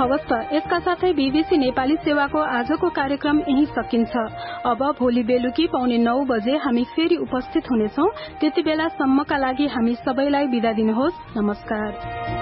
हवस् त, यसका साथै बीबीसी नेपाली सेवाको आजको कार्यक्रम यही सकिन्छ। अब भोलि बेलुकी 9:15 बजे हामी फेरि उपस्थित हुनेछौं। त्यति बेलासम्मका लागि हामी सबैलाई बिदा दिनुहोस्। नमस्कार।